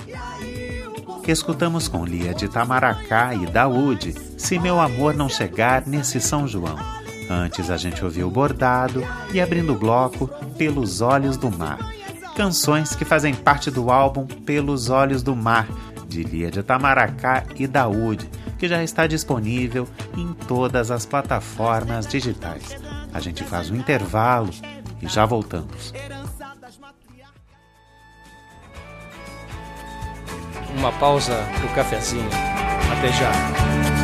Escutamos com Lia de Itamaracá e Daúde Se Meu Amor Não Chegar Nesse São João. Antes a gente ouviu Bordado e, abrindo o bloco, Pelos Olhos do Mar. Canções que fazem parte do álbum Pelos Olhos do Mar, de Lia de Itamaracá e Daúde, que já está disponível em todas as plataformas digitais. A gente faz um intervalo e já voltamos. Uma pausa pro cafezinho. Até já.